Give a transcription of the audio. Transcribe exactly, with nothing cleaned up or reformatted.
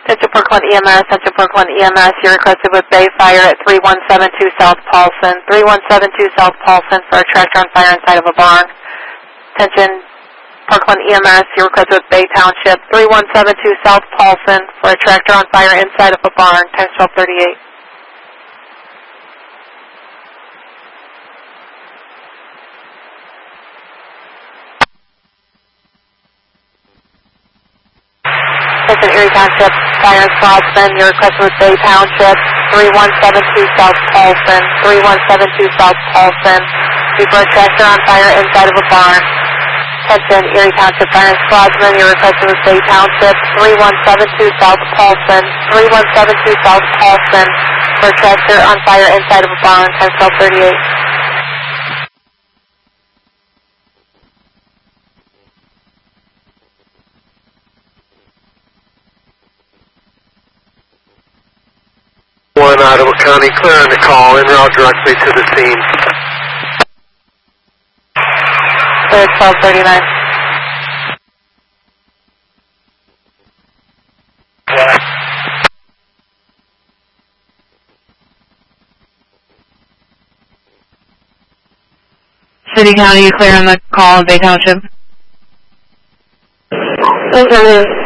Central Parkland E M S, Central Parkland E M S, you're requested with Bay Fire at three one seven two South Paulson. three one seven two South Paulson for a tractor on fire inside of a barn. Attention, Parkland E M S, you're requested with Bay Township. three one seven two South Paulson for a tractor on fire inside of a barn, times twelve thirty-eight. Attention, Erie Township, Fire Squadron, you're requested with Bay Township. three one seven two South Paulson. three one seven two South Paulson. For a tractor on fire inside of a barn. Attention, Erie Township Fire Squadron, you're requested with Bay Township. three one seven two South Paulson. three one seven two South Paulson. For a tractor on fire inside of a barn, times twelve thirty-eight. one Ottawa County, clearing the call, en route directly to the scene. Clear twelve thirty-nine. City County, you clear on the call, Bay Township. Okay.